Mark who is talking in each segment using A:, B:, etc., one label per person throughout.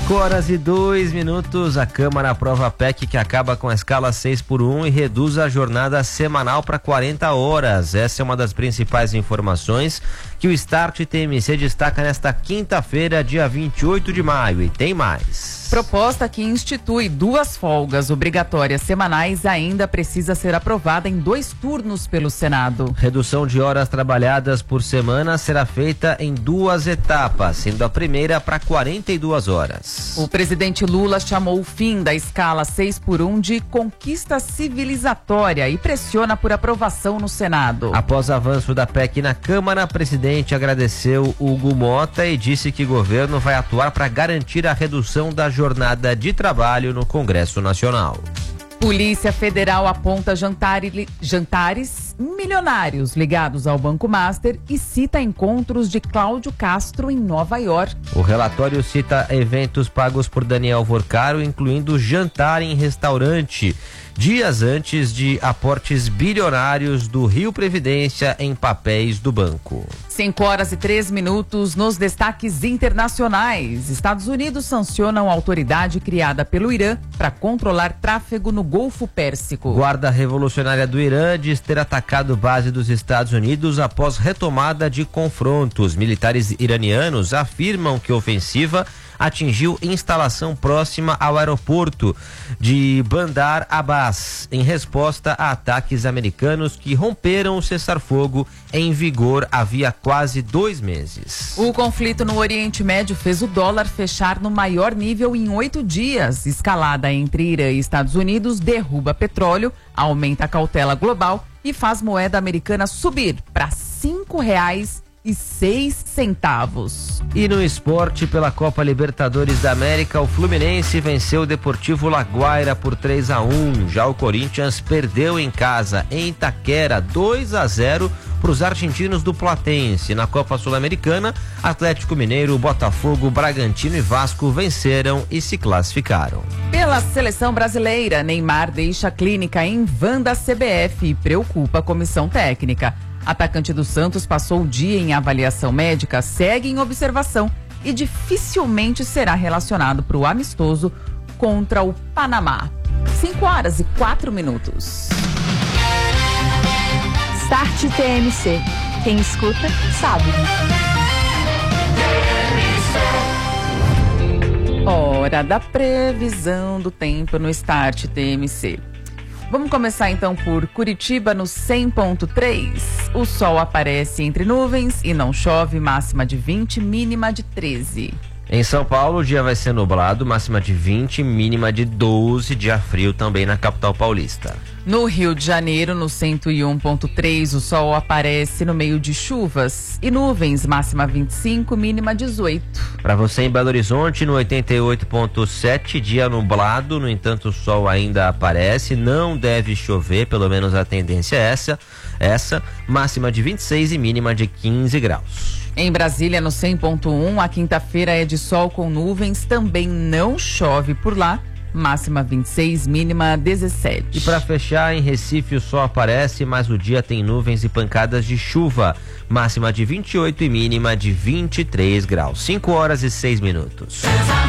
A: 5h02. A Câmara aprova a PEC que acaba com a escala 6x1 e reduz a jornada semanal para 40 horas. Essa é uma das principais informações que o Start TMC destaca nesta quinta-feira, dia 28 de maio. E tem mais.
B: Proposta que institui 2 folgas obrigatórias semanais ainda precisa ser aprovada em 2 turnos pelo Senado.
A: Redução de horas trabalhadas por semana será feita em 2 etapas, sendo a primeira para 42 horas.
B: O presidente Lula chamou o fim da escala 6x1 de conquista civilizatória e pressiona por aprovação no Senado.
A: Após avanço da PEC na Câmara, o presidente agradeceu Hugo Mota e disse que o governo vai atuar para garantir a redução da jornada de trabalho no Congresso Nacional.
B: Polícia Federal aponta jantares milionários ligados ao Banco Master e cita encontros de Cláudio Castro em Nova York.
A: O relatório cita eventos pagos por Daniel Vorcaro, incluindo jantar em restaurante, dias antes de aportes bilionários do Rio Previdência em papéis do banco.
B: 5h03 nos destaques internacionais. Estados Unidos sancionam a autoridade criada pelo Irã para controlar tráfego no Golfo Pérsico.
A: Guarda Revolucionária do Irã diz ter atacado base dos Estados Unidos após retomada de confrontos. Militares iranianos afirmam que a ofensiva atingiu instalação próxima ao aeroporto de Bandar Abbas, em resposta a ataques americanos que romperam o cessar-fogo em vigor havia quase 2 meses.
B: O conflito no Oriente Médio fez o dólar fechar no maior nível em 8 dias. Escalada entre Irã e Estados Unidos derruba petróleo, aumenta a cautela global e faz moeda americana subir para R$ 5,06.
A: E no esporte, pela Copa Libertadores da América, o Fluminense venceu o Deportivo Laguaira por 3-1. Já o Corinthians perdeu em casa em Itaquera 2-0 para os argentinos do Platense. Na Copa Sul-Americana, Atlético Mineiro, Botafogo, Bragantino e Vasco venceram e se classificaram.
B: Pela seleção brasileira, Neymar deixa a clínica em van da CBF e preocupa a comissão técnica. Atacante do Santos passou o dia em avaliação médica, segue em observação e dificilmente será relacionado para o amistoso contra o Panamá. 5h04.
C: Start TMC. Quem escuta, sabe.
B: Hora da previsão do tempo no Start TMC. Vamos começar então por Curitiba no 100.3. O sol aparece entre nuvens e não chove, máxima de 20, mínima de 13.
A: Em São Paulo, o dia vai ser nublado, máxima de 20, mínima de 12, dia frio também na capital paulista.
B: No Rio de Janeiro, no 101.3, o sol aparece no meio de chuvas e nuvens, máxima 25, mínima 18.
A: Para você em Belo Horizonte, no 88.7, dia nublado, no entanto o sol ainda aparece, não deve chover, pelo menos a tendência é essa, máxima de 26 e mínima de 15 graus.
B: Em Brasília, no 100.1, a quinta-feira é de sol com nuvens, também não chove por lá, máxima 26, mínima 17.
A: E para fechar, em Recife o sol aparece, mas o dia tem nuvens e pancadas de chuva, máxima de 28 e mínima de 23 graus. 5h06.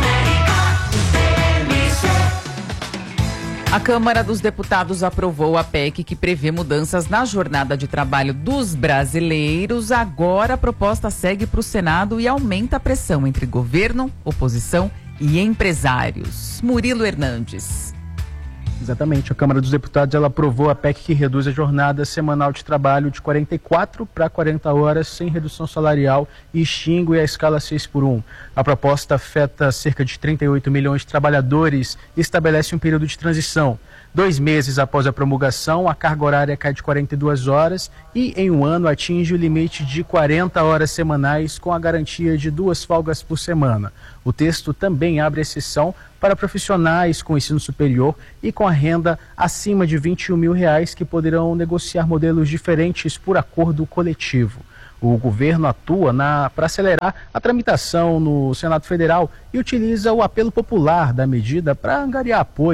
B: A Câmara dos Deputados aprovou a PEC que prevê mudanças na jornada de trabalho dos brasileiros. Agora a proposta segue para o Senado e aumenta a pressão entre governo, oposição e empresários. Murilo Hernandes.
D: Exatamente, a Câmara dos Deputados ela aprovou a PEC que reduz a jornada semanal de trabalho de 44 para 40 horas sem redução salarial e extingue a escala 6x1. A proposta afeta cerca de 38 milhões de trabalhadores e estabelece um período de transição. 2 meses após a promulgação, a carga horária cai de 42 horas e em um ano atinge o limite de 40 horas semanais com a garantia de 2 folgas por semana. O texto também abre exceção para profissionais com ensino superior e com a renda acima de R$21 mil que poderão negociar modelos diferentes por acordo coletivo. O governo atua para acelerar a tramitação no Senado Federal e utiliza o apelo popular da medida para angariar apoio.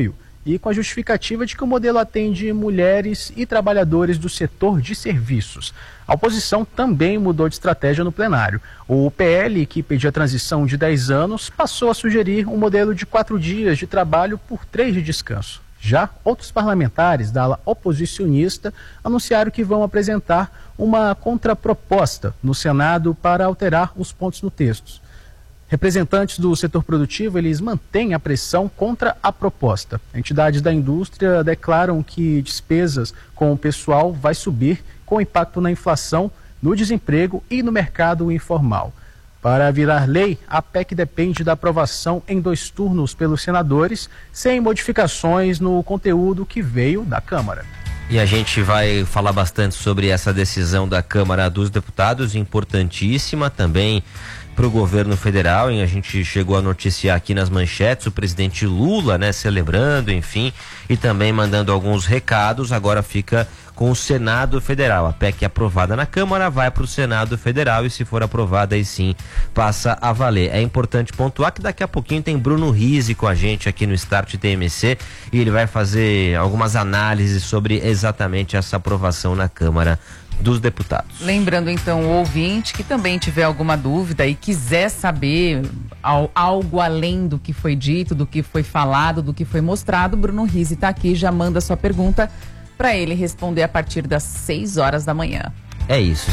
D: e com a justificativa de que o modelo atende mulheres e trabalhadores do setor de serviços. A oposição também mudou de estratégia no plenário. O PL, que pedia a transição de 10 anos, passou a sugerir um modelo de 4 dias de trabalho por 3 de descanso. Já outros parlamentares da ala oposicionista anunciaram que vão apresentar uma contraproposta no Senado para alterar os pontos no texto. Representantes do setor produtivo, eles mantêm a pressão contra a proposta. Entidades da indústria declaram que despesas com o pessoal vai subir com impacto na inflação, no desemprego e no mercado informal. Para virar lei, a PEC depende da aprovação em 2 turnos pelos senadores, sem modificações no conteúdo que veio da Câmara.
A: E a gente vai falar bastante sobre essa decisão da Câmara dos Deputados, importantíssima também para o governo federal. E a gente chegou a noticiar aqui nas manchetes o presidente Lula, né, celebrando, enfim, e também mandando alguns recados. Agora fica com o Senado Federal. A PEC aprovada na Câmara vai para o Senado Federal e, se for aprovada, aí sim passa a valer. É importante pontuar que daqui a pouquinho tem Bruno Rizzi com a gente aqui no Start TMC e ele vai fazer algumas análises sobre exatamente essa aprovação na Câmara dos Deputados.
B: Lembrando então o ouvinte que também tiver alguma dúvida e quiser saber algo além do que foi dito, do que foi falado, do que foi mostrado, Bruno Rizzi está aqui, já manda sua pergunta para ele responder a partir das 6 horas da manhã.
A: É isso,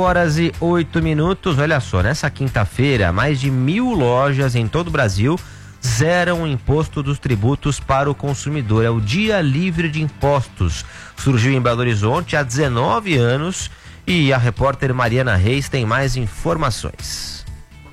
A: 5h08. Olha só, nessa quinta-feira, mais de 1.000 lojas em todo o Brasil zeram o imposto dos tributos para o consumidor. É o Dia Livre de Impostos. Surgiu em Belo Horizonte há 19 anos e a repórter Mariana Reis tem mais informações.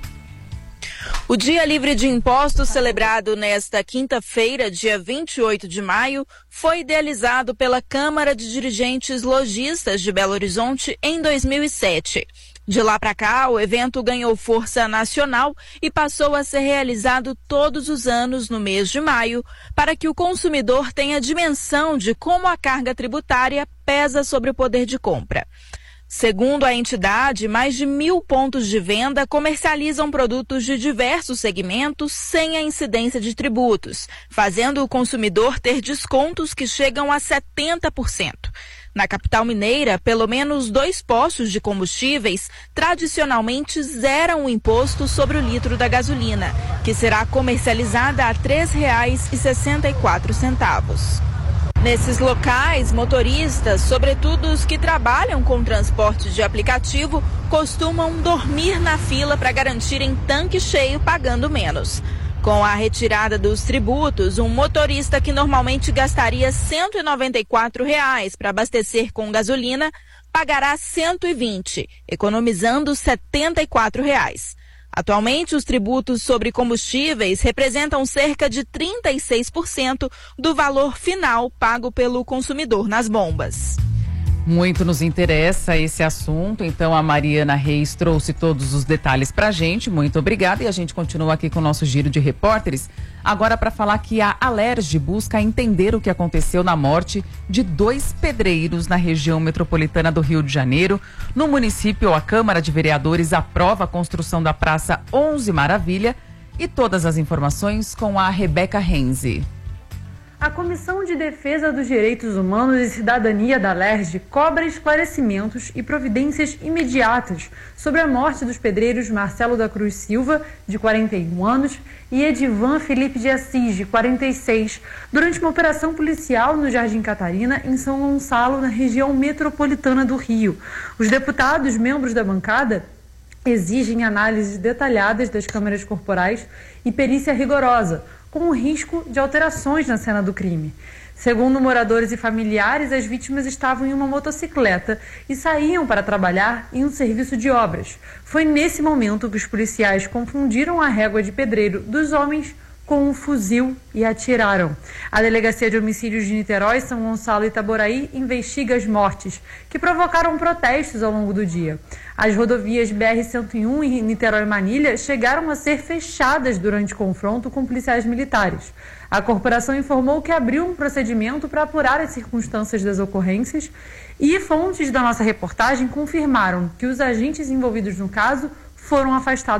E: O Dia Livre de Impostos, celebrado nesta quinta-feira, dia 28 de maio, foi idealizado pela Câmara de Dirigentes Lojistas de Belo Horizonte em 2007. De lá para cá, o evento ganhou força nacional e passou a ser realizado todos os anos no mês de maio, para que o consumidor tenha dimensão de como a carga tributária pesa sobre o poder de compra. Segundo a entidade, mais de 1.000 pontos de venda comercializam produtos de diversos segmentos sem a incidência de tributos, fazendo o consumidor ter descontos que chegam a 70%. Na capital mineira, pelo menos 2 postos de combustíveis tradicionalmente zeram o imposto sobre o litro da gasolina, que será comercializada a R$ 3,64. Nesses locais, motoristas, sobretudo os que trabalham com transporte de aplicativo, costumam dormir na fila para garantirem tanque cheio pagando menos. Com a retirada dos tributos, um motorista que normalmente gastaria R$ 194 para abastecer com gasolina pagará R$ 120, economizando R$ 74. Atualmente, os tributos sobre combustíveis representam cerca de 36% do valor final pago pelo consumidor nas bombas.
B: Muito nos interessa esse assunto, então a Mariana Reis trouxe todos os detalhes pra gente, muito obrigada, e a gente continua aqui com o nosso giro de repórteres, agora para falar que a Alerj busca entender o que aconteceu na morte de 2 pedreiros na região metropolitana do Rio de Janeiro. No município, a Câmara de Vereadores aprova a construção da Praça 11 Maravilha, e todas as informações com a Rebeca Renzi.
F: A Comissão de Defesa dos Direitos Humanos e Cidadania da Alerj cobra esclarecimentos e providências imediatas sobre a morte dos pedreiros Marcelo da Cruz Silva, de 41 anos, e Edivan Felipe de Assis, de 46, durante uma operação policial no Jardim Catarina, em São Gonçalo, na região metropolitana do Rio. Os deputados, membros da bancada, exigem análises detalhadas das câmeras corporais e perícia rigorosa, com o risco de alterações na cena do crime. Segundo moradores e familiares, as vítimas estavam em uma motocicleta e saíam para trabalhar em um serviço de obras. Foi nesse momento que os policiais confundiram a régua de pedreiro dos homens com um fuzil e atiraram. A Delegacia de Homicídios de Niterói, São Gonçalo e Itaboraí investiga as mortes, que provocaram protestos ao longo do dia. As rodovias BR-101 e Niterói-Manilha chegaram a ser fechadas durante confronto com policiais militares. A corporação informou que abriu um procedimento para apurar as circunstâncias das ocorrências e fontes da nossa reportagem confirmaram que os agentes envolvidos no caso foram afastados